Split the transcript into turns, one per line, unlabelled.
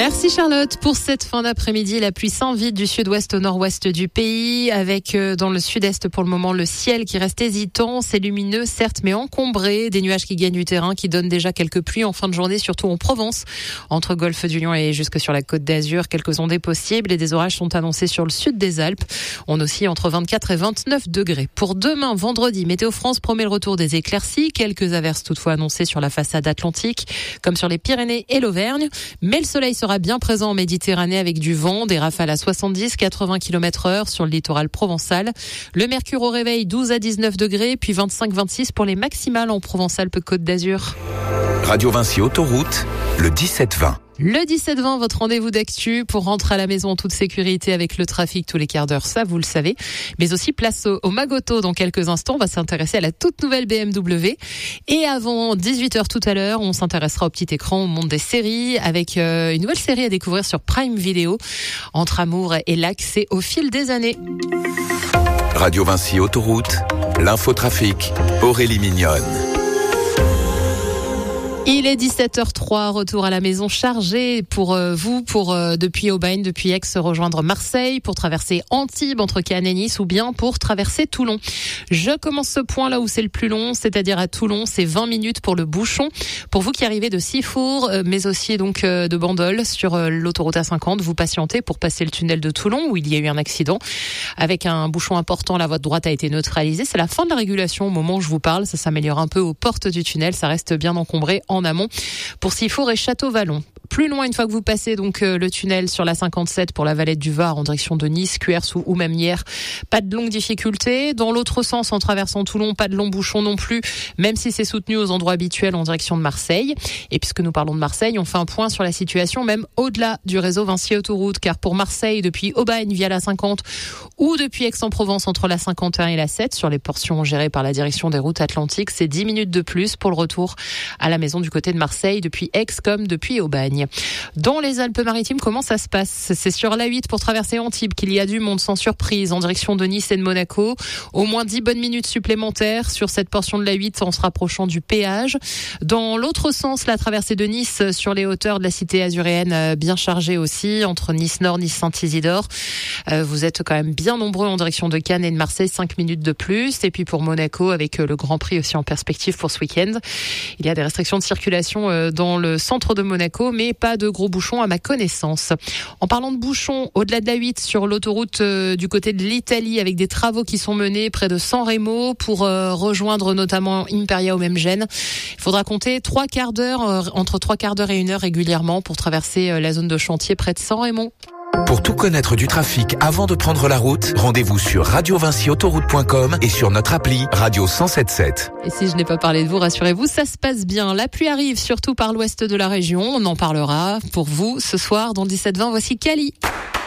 Merci Charlotte pour cette fin d'après-midi. La pluie s'invite du sud-ouest au nord-ouest du pays avec dans le sud-est pour le moment le ciel qui reste hésitant. C'est lumineux certes mais encombré. Des nuages qui gagnent du terrain qui donnent déjà quelques pluies en fin de journée surtout en Provence. Entre Golfe du Lion et jusque sur la Côte d'Azur, quelques ondées possibles et des orages sont annoncés sur le sud des Alpes. On oscille entre 24 et 29 degrés. Pour demain, vendredi, Météo France promet le retour des éclaircies. Quelques averses toutefois annoncées sur la façade atlantique comme sur les Pyrénées et l'Auvergne. Mais le soleil sera bien présent en Méditerranée avec du vent, des rafales à 70-80 km/h sur le littoral provençal. Le mercure au réveil 12 à 19 degrés, puis 25-26 pour les maximales en Provence-Alpes-Côte d'Azur.
Radio Vinci Autoroute, le 17-20.
Le 17-20, votre rendez-vous d'actu pour rentrer à la maison en toute sécurité avec le trafic tous les quarts d'heure, ça vous le savez. Mais aussi place au Magoto dans quelques instants. On va s'intéresser à la toute nouvelle BMW. Et avant 18h tout à l'heure, on s'intéressera au petit écran, au monde des séries avec une nouvelle série à découvrir sur Prime Video. Entre amour et lac, c'est au fil des années.
Radio Vinci Autoroute, l'infotrafic, Aurélie Mignonne.
Il est 17h03, retour à la maison chargé pour vous, depuis Aubagne, depuis Aix, rejoindre Marseille, pour traverser Antibes entre Cannes et Nice ou bien pour traverser Toulon. Je commence ce point là où c'est le plus long, c'est-à-dire à Toulon, c'est 20 minutes pour le bouchon. Pour vous qui arrivez de Sifour, mais aussi donc de Bandol sur l'autoroute A50, vous patientez pour passer le tunnel de Toulon où il y a eu un accident avec un bouchon important. La voie de droite a été neutralisée. C'est la fin de la régulation au moment où je vous parle. Ça s'améliore un peu aux portes du tunnel. Ça reste bien encombré en amont pour Sifour et Château-Vallon. Plus loin, une fois que vous passez donc le tunnel sur la 57 pour la Valette du Var en direction de Nice, Cuers ou même Hyères, pas de longues difficultés. Dans l'autre sens, en traversant Toulon, pas de long bouchon non plus, même si c'est soutenu aux endroits habituels en direction de Marseille. Et puisque nous parlons de Marseille, on fait un point sur la situation même au-delà du réseau Vinci Autoroute, car pour Marseille, depuis Aubagne via la 50 ou depuis Aix-en-Provence entre la 51 et la 7, sur les portions gérées par la direction des routes atlantiques, c'est 10 minutes de plus pour le retour à la maison du côté de Marseille, depuis Aix comme depuis Aubagne. Dans les Alpes-Maritimes, comment ça se passe ? C'est sur l'A8 pour traverser Antibes qu'il y a du monde sans surprise en direction de Nice et de Monaco. Au moins 10 bonnes minutes supplémentaires sur cette portion de l'A8 en se rapprochant du péage. Dans l'autre sens, la traversée de Nice sur les hauteurs de la cité azuréenne bien chargée aussi, entre Nice-Nord, Nice-Saint-Isidore. Vous êtes quand même bien nombreux en direction de Cannes et de Marseille, 5 minutes de plus. Et puis pour Monaco, avec le Grand Prix aussi en perspective pour ce week-end, il y a des restrictions de circulation dans le centre de Monaco, mais pas de gros bouchons à ma connaissance. En parlant de bouchons, au-delà de la 8 sur l'autoroute du côté de l'Italie, avec des travaux qui sont menés près de San Remo pour rejoindre notamment Imperia au Memgène. Il faudra compter 3 quarts d'heure, entre 3 quarts d'heure et 1 heure régulièrement pour traverser la zone de chantier près de San Remo.
Pour tout connaître du trafic avant de prendre la route, rendez-vous sur radiovinciautoroute.com et sur notre appli Radio 107.7.
Et si je n'ai pas parlé de vous, rassurez-vous, ça se passe bien. La pluie arrive surtout par l'ouest de la région. On en parlera pour vous ce soir dans le 17-20. Voici Cali.